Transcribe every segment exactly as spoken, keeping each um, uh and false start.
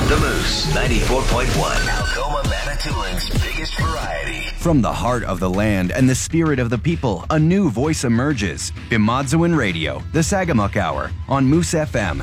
The Moose ninety-four point one. Algoma Manitoulин's biggest variety. From the heart of the land and the spirit of the people, a new voice emerges. Bimadzuin Radio, the Sagamuk Hour on Moose F M.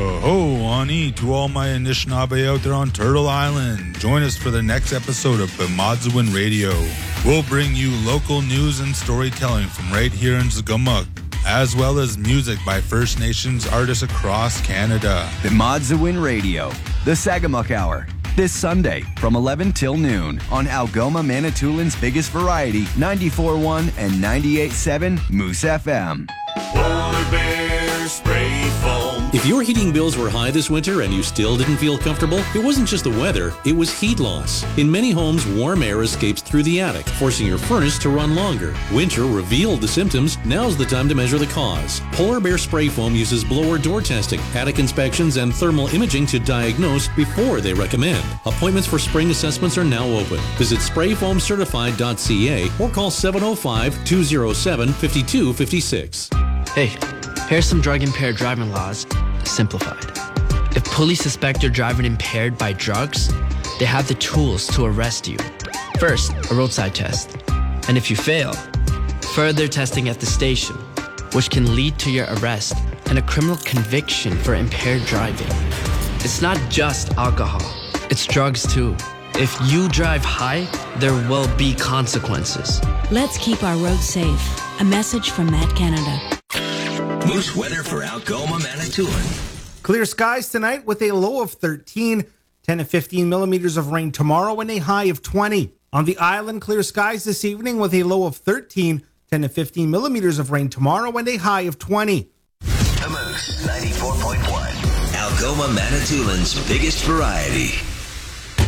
Oh, Ani, to all my Anishinaabe out there on Turtle Island. Join us for the next episode of Bimadzuin Radio. We'll bring you local news and storytelling from right here in Sagamuk, as well as music by First Nations artists across Canada. Bimadzuin Radio, the Sagamuk Hour. This Sunday from eleven till noon on Algoma Manitoulin's biggest variety, ninety-four point one and ninety-eight point seven Moose F M. Polar Bear Spray Foam. If your heating bills were high this winter and you still didn't feel comfortable, it wasn't just the weather, it was heat loss. In many homes, warm air escapes through the attic, forcing your furnace to run longer. Winter revealed the symptoms. Now's the time to measure the cause. Polar Bear Spray Foam uses blower door testing, attic inspections, and thermal imaging to diagnose before they recommend. Appointments for spring assessments are now open. Visit spray foam certified dot c a or call seven oh five, two oh seven, five two five six. Hey, here's some drug-impaired driving laws, simplified. If police suspect you're driving impaired by drugs, they have the tools to arrest you. First, a roadside test. And if you fail, further testing at the station, which can lead to your arrest and a criminal conviction for impaired driving. It's not just alcohol, it's drugs too. If you drive high, there will be consequences. Let's keep our roads safe. A message from Matt Canada. Moose weather for Algoma Manitoulin. Clear skies tonight with a low of thirteen, ten to fifteen millimeters of rain tomorrow and a high of twenty. On the island, clear skies this evening with a low of thirteen, ten to fifteen millimeters of rain tomorrow and a high of twenty. The Moose ninety-four point one. Algoma Manitoulin's biggest variety.